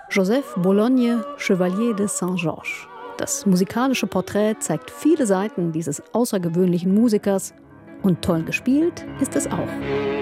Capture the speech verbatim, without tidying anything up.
Joseph Bologne, Chevalier de Saint-Georges. Das musikalische Porträt zeigt viele Seiten dieses außergewöhnlichen Musikers und toll gespielt ist es auch.